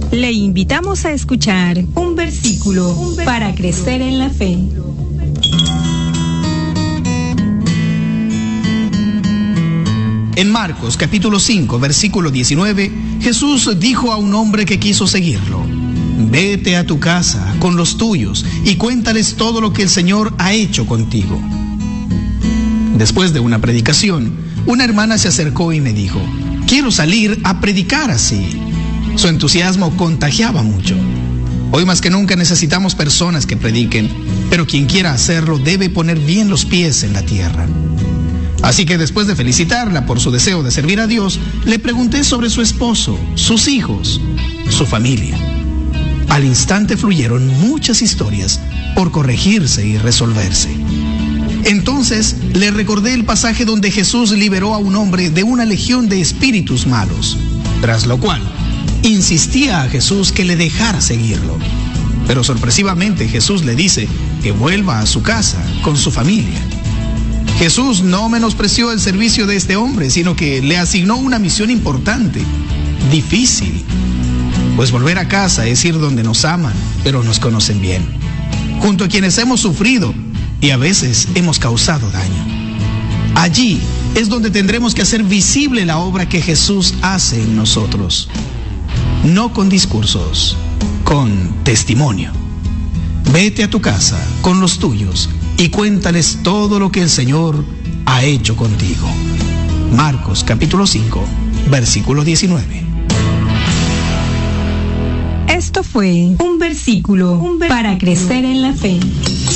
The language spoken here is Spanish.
Le invitamos a escuchar un versículo para crecer en la fe. En Marcos capítulo 5, versículo 19, Jesús dijo a un hombre que quiso seguirlo: vete a tu casa con los tuyos y cuéntales todo lo que el Señor ha hecho contigo. Después de una predicación, una hermana se acercó y me dijo: quiero salir a predicar así. Su entusiasmo contagiaba mucho. Hoy más que nunca necesitamos personas que prediquen, pero quien quiera hacerlo debe poner bien los pies en la tierra. Así que después de felicitarla por su deseo de servir a Dios, le pregunté sobre su esposo, sus hijos, su familia. Al instante fluyeron muchas historias por corregirse y resolverse. Entonces le recordé el pasaje donde Jesús liberó a un hombre de una legión de espíritus malos, tras lo cual insistía a Jesús que le dejara seguirlo. Pero sorpresivamente Jesús le dice que vuelva a su casa con su familia. Jesús no menospreció el servicio de este hombre, sino que le asignó una misión importante, difícil. Pues volver a casa es ir donde nos aman, pero nos conocen bien, junto a quienes hemos sufrido y a veces hemos causado daño. Allí es donde tendremos que hacer visible la obra que Jesús hace en nosotros. No con discursos, con testimonio. Vete a tu casa con los tuyos y cuéntales todo lo que el Señor ha hecho contigo. Marcos capítulo 5, versículo 19. Esto fue un versículo para crecer en la fe.